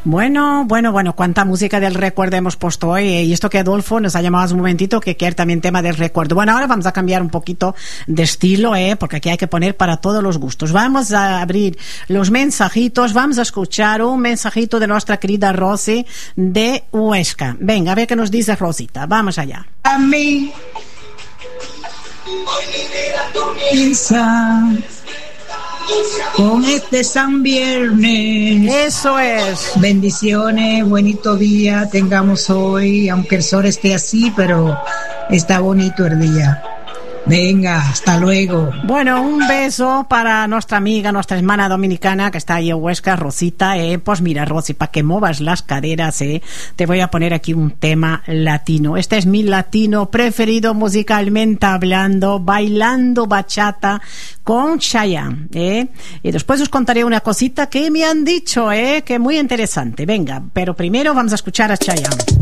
Bueno, cuánta música del recuerdo hemos puesto hoy, y esto que Adolfo nos ha llamado hace un momentito que quiere también tema del recuerdo. Bueno, ahora vamos a cambiar un poquito de estilo, porque aquí hay que poner para todos los gustos. Vamos a abrir los mensajitos, vamos a escuchar un mensajito de nuestra querida Rosy de Huesca. Venga, a ver qué nos dice Rosita, vamos allá. A mí piensa con este San Viernes. Eso es. Bendiciones, bonito día tengamos hoy, aunque el sol esté así, pero está bonito el día. Venga, hasta luego. Bueno, un beso para nuestra amiga, nuestra hermana dominicana que está ahí en Huesca, Rosita. Pues mira, Rosy, para que muevas las caderas, te voy a poner aquí un tema latino. Este es mi latino preferido musicalmente hablando, bailando bachata con Chayanne, Y después os contaré una cosita que me han dicho, que es muy interesante. Venga, pero primero vamos a escuchar a Chayanne.